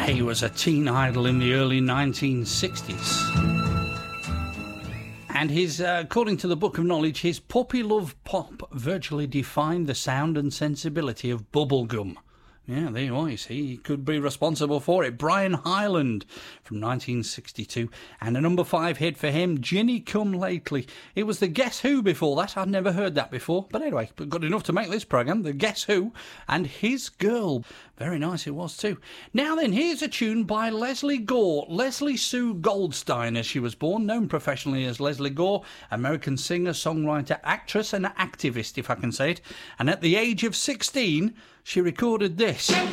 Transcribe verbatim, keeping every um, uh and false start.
He was a teen idol in the early nineteen sixties. And his, uh, according to the Book of Knowledge, his puppy love pop virtually defined the sound and sensibility of bubblegum. Yeah, there you are, you see. He could be responsible for it. Brian Hyland from nineteen sixty-two. And a number five hit for him, Ginny Come Lately. It was the Guess Who before that. I'd never heard that before. But anyway, good enough to make this programme. The Guess Who and His Girl. Very nice it was too. Now then, here's a tune by Leslie Gore. Leslie Sue Goldstein, as she was born, known professionally as Leslie Gore, American singer, songwriter, actress and activist, if I can say it. And at the age of sixteen, she recorded this.